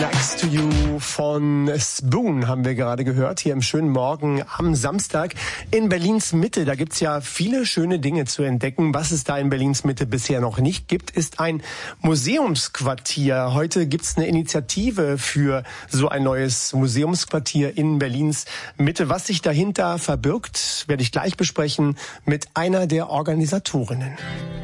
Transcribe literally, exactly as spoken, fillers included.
Next to You von Spoon haben wir gerade gehört, hier im schönen Morgen am Samstag in Berlins Mitte. Da gibt's ja viele schöne Dinge zu entdecken. Was es da in Berlins Mitte bisher noch nicht gibt, ist ein Museumsquartier. Heute gibt's eine Initiative für so ein neues Museumsquartier in Berlins Mitte. Was sich dahinter verbirgt, werde ich gleich besprechen mit einer der Organisatorinnen.